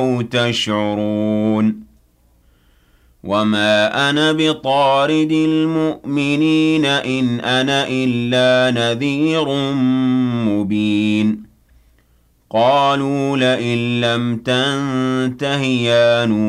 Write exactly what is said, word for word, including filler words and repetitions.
تشعرون وما أنا بطارد المؤمنين إن أنا إلا نذير مبين قالوا لئن لم تنته يا نوح